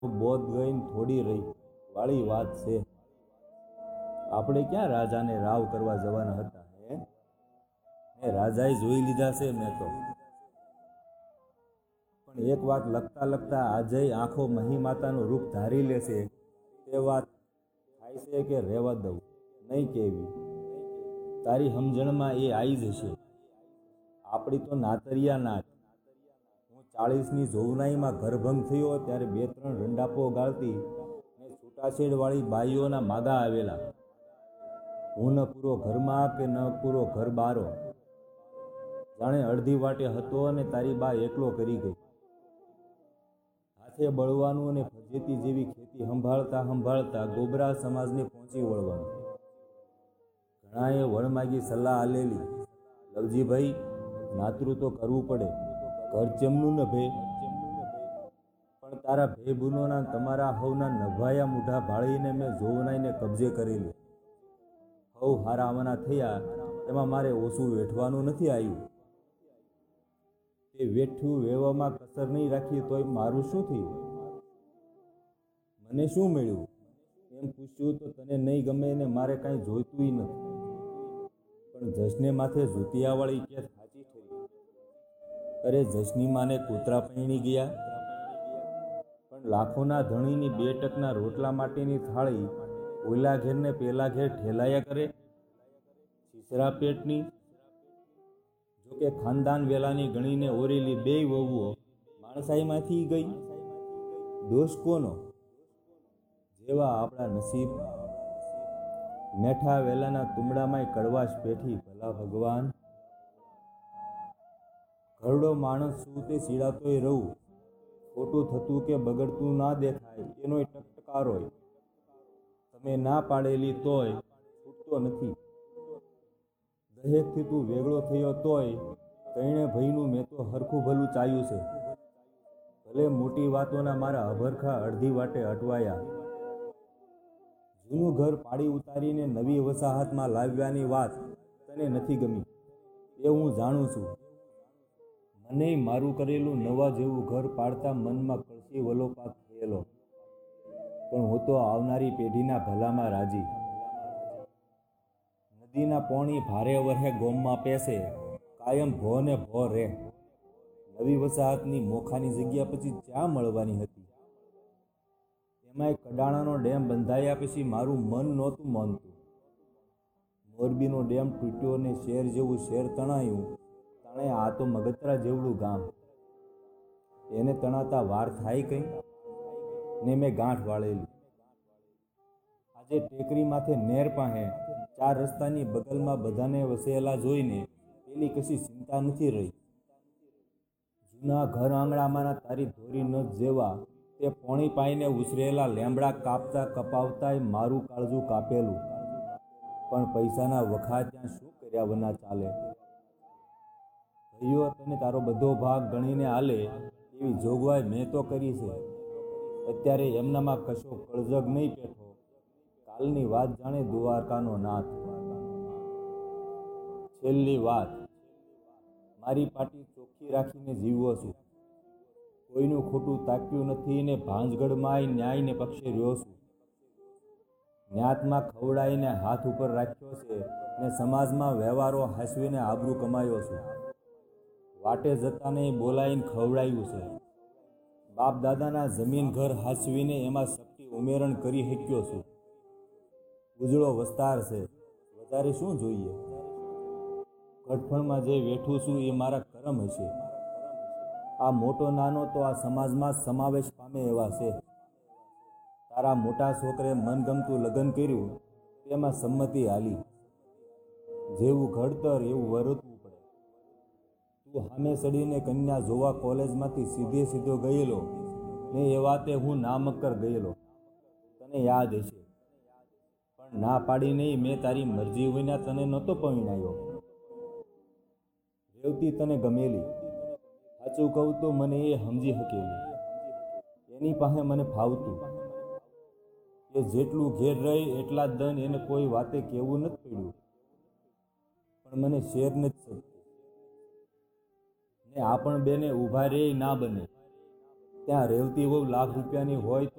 બોધ ગઈને થોડી રહી વાળી વાત છે। આપણે ક્યાં રાજાને રાવ કરવા જવાના હતા હે રાજાએ જોઈ લીધા છે મેં તો। પણ એક વાત લખતા લખતા આજે આંખો મહી માતાનું રૂપ ધારી લેશે તે વાત થાય છે કે રહેવા દઉં નહીં કેવી। તારી સમજણમાં એ આવી જશે। આપણી તો નાતરિયા નાત। હું 40ની જોવનાઈમાં ઘરભંગ થયો ત્યારે 2-3 રંડાપો ગાળતી ને છૂટાછેડવાળી બાઈઓના માગા આવેલા। હું ન પૂરો ઘરમાં કે ન પૂરો ઘર બારો। જાણે અડધી વાટે હતો અને તારી બા એકલો કરી ગઈ। હાથે બળવાનું અને ફજેતી જેવી ખેતી સંભાળતા સંભાળતા ગોબરા સમાજને પહોંચી વળવાનું। ઘણાએ વણમાગી સલાહ આલેલી, લવજીભાઈ નાતરું તો કરવું પડે, ઘર ચેમનું ન ભે। પણ તારા ભે બુનોના તમારા હવના નભાયા મૂઢા ભાળીને મેં જોવનાઈને કબજે કરેલી। હવ હારા આવવાના થયા એમાં મારે ઓછું વેઠવાનું નથી આવ્યું। તે વેઠ્યું વેવામાં કસર નહીં રાખી તોય મારું શું થયું? મને શું મળ્યું એમ પૂછ્યું તો તને નહીં ગમે ને મારે કાંઈ જોઈતુંય નથી। પણ જશને માથે જુતિયાવાળી કે સાચી ઠરી। અરે જશની માને કૂતરા પૈણી ગયા। પણ લાખોના ધણીની 2 ટકના રોટલા માટેની થાળી ઓલા ઘેરને પેલા ઘેર ઠેલાયા કરે। છીછરા પેટની જોકે ખાનદાન વેલાની ગણીને ઓરેલી 2 વહુઓ માણસાઈમાંથી ગઈ। દોષ કોનો? જેવા આપણા નસીબ। મેઠા વેલાના તુમડામાંય કડવાશ પેઠી ભલા ભગવાન। ઘરડો માણસ શું તે સીડાતોય રહું, ખોટું થતું કે બગડતું ના દેખાય એનોય ટકટકારોય। તમે ના પાડેલી તોય છૂટતો નથી। દહેકથી તું વેગળો થયો તોય તૈણે ભઈનું મેં તો હરખું ભલું ચાયું છે। ભલે મોટી વાતોના મારા અભરખા અડધી વાટે અટવાયા। જૂનું ઘર પાડી ઉતારીને નવી વસાહતમાં લાવ્યાની વાત તને નથી ગમી એ હું જાણું છું। મને મારું કરેલું નવા જેવું ઘર પાડતા મનમાં કળશી વલોપાત થયેલો। પણ હું તો આવનારી પેઢીના ભલામાં રાજી। નદીના પોણી ભારે વરહે ગોમમાં પેસે, કાયમ ભો ને ભો રહે। નવી વસાહતની મોખાની જગ્યા પછી ક્યાં મળવાની હતી? એમાંય કડાણાનો ડેમ બંધાયા પછી મારું મન નહોતું માનતું। મોરબીનો ડેમ તૂટ્યો ને શેર જેવું શેર તણાયું તાણે આ તો મગતરા જેવડું ગામ। એને તણાતા વાર થાય કંઈ ને મેં ગાંઠ વાળેલી। આજે ટેકરી માથે નેર પાસે 4 રસ્તાની બગલમાં બધાને વસેલા જોઈને પેલી કશી ચિંતા નથી રહી। જૂના ઘર આંગણામાંના તારી ધોરી નથ જેવા તે પોણી પાઈને ઉછરેલા લેમડા કાપતા કપાવતાય મારું કાળજું કાપેલું। પણ પૈસાના વખા ત્યાં શું કર્યા વના ચાલે? ભાઈઓ તને તારો બધો ભાગ ગણીને આલે એવી જોગવાઈ મેં તો કરી છે। અત્યારે એમનામાં કશો કળજગ નહીં પેઠો। કાલની વાત જાણે દ્વારકાનો નાથ। છેલ્લી વાત, મારી પાટી ચોખ્ખી રાખીને જીવવો છું। કોઈનું ખોટું તાક્યું નથી ને ભાંજગઢમાંય ન્યાયને પક્ષે રહ્યો છું। ન્યાતમાં ખવડાઈને હાથ ઉપર રાખ્યો છે ને સમાજમાં વ્યવહારો હાંસવીને આબરૂ કમાયો છું। વાટે જતાને બોલાવીને ખવડાવ્યું છે। બાપ દાદાના જમીન ઘર હાંસવીને એમાં શક્તિ ઉમેરણ કરી શક્યો છું। ઉજળો વસ્તાર છે, વધારે શું જોઈએ? ગઠફણમાં જે વેઠું છું એ મારા કરમ હશે। આ મોટો નાનો તો આ સમાજમાં સમાવેશ પામે એવા છે। તારા મોટા છોકરે મનગમતું લગ્ન કર્યું તેમાં સંમતિ હાલી। જેવું ઘડતર એવું વર્તવું પડે। તું સામે ચડીને કન્યા જોવા કોલેજમાંથી સીધે સીધો ગયેલો ને એ વાતે હું નામક્કર ગયેલો, તને યાદ હશે। પણ ના પાડી નહીં મેં તારી મરજી વિના તને નહોતો પરણાયો। રેવતી તને ગમેલી, સાચું કહું તો મને એ સમજી શકેલી। એની પાસે મને ફાવતું। એ જેટલું ઘેર રહી એટલા જ દન એને કોઈ વાતે કહેવું નથી પડ્યું। પણ મને શેર નથી શકતી ને આપણ બેને ઊભા રે ના બને। ત્યાં રેવતી વહુ લાખ રૂપિયાની હોય તો